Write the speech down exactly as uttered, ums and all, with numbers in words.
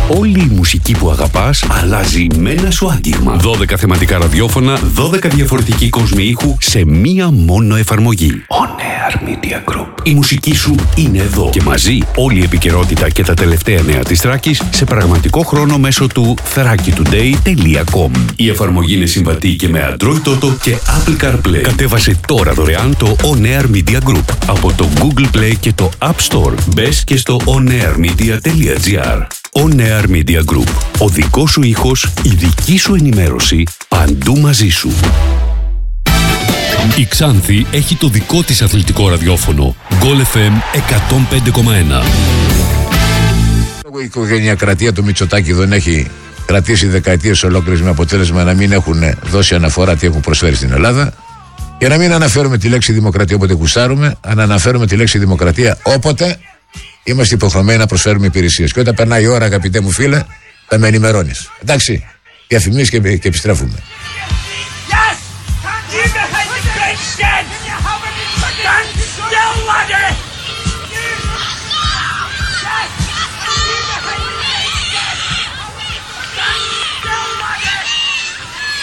Όλη η μουσική που αγαπάς αλλάζει με ένα σου άγγιγμα. δώδεκα θεματικά ραδιόφωνα, δώδεκα διαφορετικοί κόσμοι ήχου σε μία μόνο εφαρμογή. On Air Media Group. Η μουσική σου είναι εδώ και μαζί όλη η επικαιρότητα και τα τελευταία νέα της Θράκης σε πραγματικό χρόνο μέσω του θράκη τουντέι τελεία κομ. Η εφαρμογή είναι συμβατή και με Android Auto και Apple CarPlay. Κατέβασε τώρα δωρεάν το On Air Media Group από το Google Play και το App Store. Μπες και στο onairmedia τελεία gr. On Air Media Group. Ο δικός σου ήχος, η δική σου ενημέρωση, παντού μαζί σου. Η Ξάνθη έχει το δικό της αθλητικό ραδιόφωνο. Goal εφ εμ εκατόν πέντε κόμμα ένα. Η οικογενειακρατία του Μητσοτάκη δεν έχει κρατήσει δεκαετίες ολόκληρες με αποτέλεσμα να μην έχουν δώσει αναφορά τι έχουν προσφέρει στην Ελλάδα. Για να μην αναφέρουμε τη λέξη δημοκρατία όποτε γουστάρουμε, αν αναφέρουμε τη λέξη δημοκρατία όποτε είμαστε υποχρεωμένοι να προσφέρουμε υπηρεσίες. Και όταν περνάει η ώρα, αγαπητέ μου φίλε, θα με ενημερώνεις. Εντάξει, διαφημίσεις και, και επιστρέφουμε. Yes!